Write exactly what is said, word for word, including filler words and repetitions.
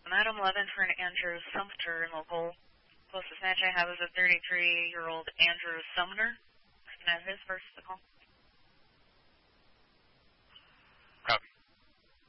I'm at eleven for an Andrew Sumter in local. Closest match I have is a thirty-three-year-old Andrew Sumner. Can I have his first to call?